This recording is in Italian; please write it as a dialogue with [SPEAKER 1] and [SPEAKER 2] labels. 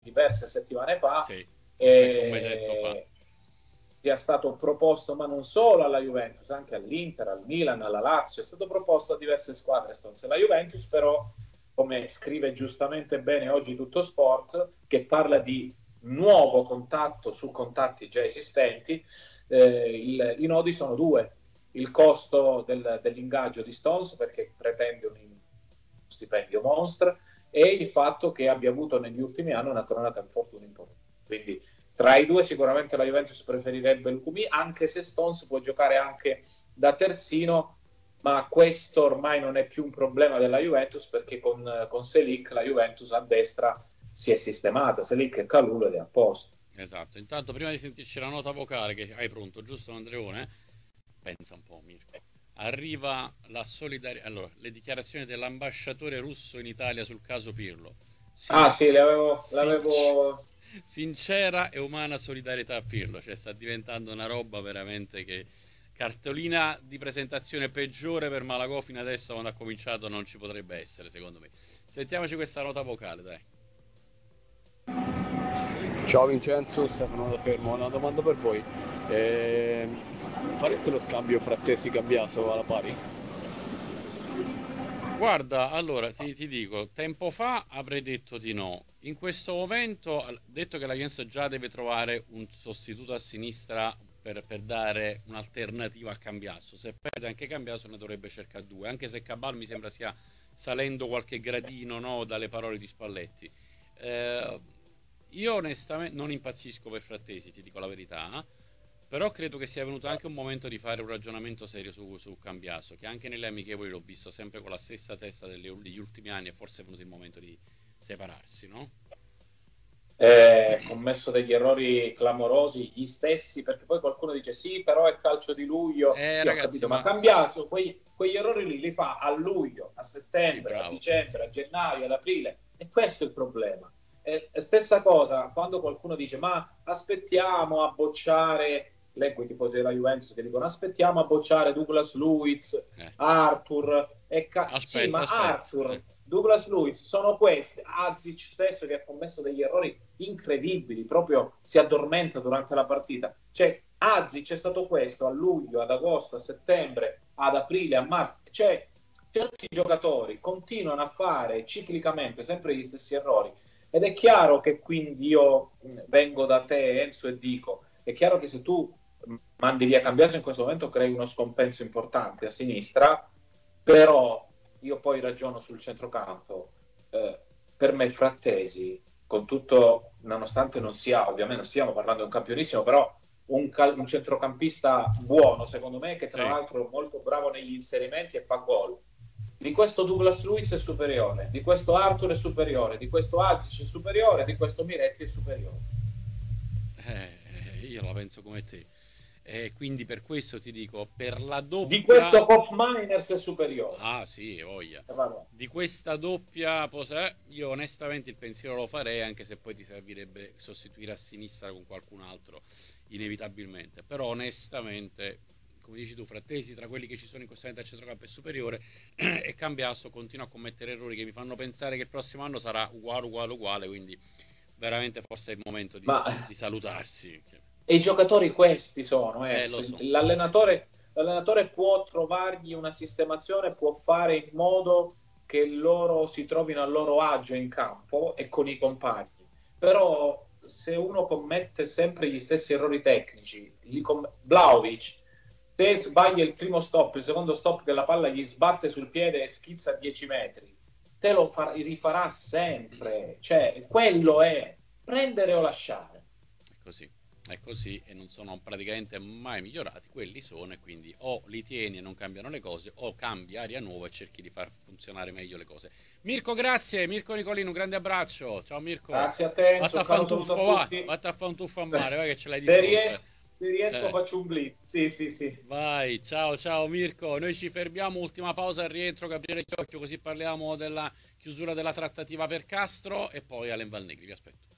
[SPEAKER 1] diverse settimane fa,
[SPEAKER 2] Sì, forse un mesetto fa.
[SPEAKER 1] sia stato proposto, ma non solo alla Juventus, anche all'Inter, al Milan, alla Lazio, è stato proposto a diverse squadre Stones. La Juventus però, come scrive giustamente bene oggi Tutto Sport, che parla di nuovo contatto su contatti già esistenti, i nodi sono due: il costo dell'ingaggio di Stones, perché pretende un stipendio monster, e il fatto che abbia avuto negli ultimi anni una cronaca infortuni importante. Quindi tra i due sicuramente la Juventus preferirebbe il Lukumi, anche se Stones può giocare anche da terzino, ma questo ormai non è più un problema della Juventus, perché con Selic la Juventus a destra si è sistemata, Selic e Kalulu, ed è a posto.
[SPEAKER 2] Esatto. Intanto, prima di sentirci la nota vocale che hai pronto, giusto Andreone? Pensa un po', Mirko. Arriva la solidarietà. Allora, le dichiarazioni dell'ambasciatore russo in Italia sul caso Pirlo.
[SPEAKER 1] Ah
[SPEAKER 2] Sin-
[SPEAKER 1] sì,
[SPEAKER 2] sinc- sincera e umana solidarietà a Pirlo. Cioè, sta diventando una roba veramente che. Cartolina di presentazione peggiore per Malagò fino adesso, quando ha cominciato, non ci potrebbe essere, secondo me. Sentiamoci questa nota vocale, dai.
[SPEAKER 3] Ciao Vincenzo, Stefano da Fermo, una domanda per voi. Eh, Fareste lo scambio fra Tesi e Cambiaso alla pari?
[SPEAKER 2] Guarda, allora ti dico, tempo fa avrei detto di no. In questo momento, detto che la Juventus già deve trovare un sostituto a sinistra per dare un'alternativa a Cambiasso. Se perde anche Cambiasso ne dovrebbe cercare due, anche se Cabal mi sembra stia salendo qualche gradino, no, dalle parole di Spalletti. Eh, io onestamente non impazzisco per Frattesi, ti dico la verità. Però credo che sia venuto anche un momento di fare un ragionamento serio su Cambiaso, che anche nelle amichevoli l'ho visto sempre con la stessa testa degli ultimi anni, e forse è venuto il momento di separarsi, no?
[SPEAKER 1] Commesso degli errori clamorosi gli stessi, perché poi qualcuno dice sì, però è calcio di luglio. Sì, ho
[SPEAKER 2] Ragazzi,
[SPEAKER 1] capito, ma
[SPEAKER 2] ma
[SPEAKER 1] Cambiaso quegli errori lì li fa a luglio, a
[SPEAKER 2] sì,
[SPEAKER 1] settembre, a
[SPEAKER 2] bravo.
[SPEAKER 1] dicembre, a gennaio, ad aprile, e questo è il problema. Stessa cosa quando qualcuno dice ma aspettiamo a bocciare, leggo i tifosi della Juventus che dicono aspettiamo a bocciare Douglas Luiz,
[SPEAKER 2] Eh,
[SPEAKER 1] Arthur, sì,
[SPEAKER 2] aspetta,
[SPEAKER 1] ma
[SPEAKER 2] aspetta.
[SPEAKER 1] Arthur, Douglas Luiz sono questi, Azic stesso che ha commesso degli errori incredibili, proprio si addormenta durante la partita. Cioè, Azic è stato questo a luglio, ad agosto, a settembre, ad aprile, a marzo. Cioè, certi giocatori continuano a fare ciclicamente sempre gli stessi errori, ed è chiaro che quindi io vengo da te, Enzo, e dico, è chiaro che se tu mandi via Cambiaso in questo momento crei uno scompenso importante a sinistra, però io poi ragiono sul centrocampo. Per me Frattesi, con tutto, nonostante non sia, ovviamente non stiamo parlando di un campionissimo, però un centrocampista buono, secondo me, che tra
[SPEAKER 2] Sì.
[SPEAKER 1] l'altro è molto bravo negli inserimenti e fa gol. Di questo Douglas Luiz è superiore, di questo Arthur è superiore, di questo Azic è superiore, di questo Miretti è superiore.
[SPEAKER 2] Io la penso come te. E quindi per questo ti dico, per la
[SPEAKER 1] Di
[SPEAKER 2] doppia.
[SPEAKER 1] questo Pop Miners è superiore.
[SPEAKER 2] Ah sì, voglia.
[SPEAKER 1] Vabbè.
[SPEAKER 2] Di questa doppia io onestamente il pensiero lo farei, anche se poi ti servirebbe sostituire a sinistra con qualcun altro, inevitabilmente. Però onestamente, come dici tu, Frattesi tra quelli che ci sono in questo momento a centrocampo è superiore e Cambiasso continua a commettere errori che mi fanno pensare che il prossimo anno sarà uguale, uguale, uguale, quindi veramente forse è il momento
[SPEAKER 1] Ma
[SPEAKER 2] di salutarsi.
[SPEAKER 1] e i giocatori questi sono,
[SPEAKER 2] Lo
[SPEAKER 1] Enzo.
[SPEAKER 2] so.
[SPEAKER 1] L'allenatore può trovargli una sistemazione, può fare in modo che loro si trovino a loro agio in campo e con i compagni. Però se uno commette sempre gli stessi errori tecnici, Vlahovic, se sbaglia il primo stop, il secondo stop che la palla gli sbatte sul piede e schizza a 10 metri, te lo rifarà sempre. Cioè, quello è prendere o lasciare.
[SPEAKER 2] È così e non sono praticamente mai migliorati, quelli sono, e quindi o li tieni e non cambiano le cose o cambi aria nuova e cerchi di far funzionare meglio le cose. Mirko, grazie, Mirko Nicolino, un grande abbraccio, ciao Mirko,
[SPEAKER 1] Grazie a te, Enzo,
[SPEAKER 2] vatta a
[SPEAKER 1] un
[SPEAKER 2] fare
[SPEAKER 1] caro
[SPEAKER 2] un
[SPEAKER 1] saluto a
[SPEAKER 2] tuffo, va,
[SPEAKER 1] tutti.
[SPEAKER 2] vatta a fare un tuffo a mare, vai che ce l'hai di
[SPEAKER 1] Se
[SPEAKER 2] fronte.
[SPEAKER 1] riesco, se riesco
[SPEAKER 2] Eh.
[SPEAKER 1] faccio un blitz. Sì, sì, sì.
[SPEAKER 2] Vai, ciao ciao Mirko, noi ci fermiamo, ultima pausa al rientro, Gabriele Chiocchio, così parliamo della chiusura della trattativa per Castro e poi Allen Valnegri, vi aspetto.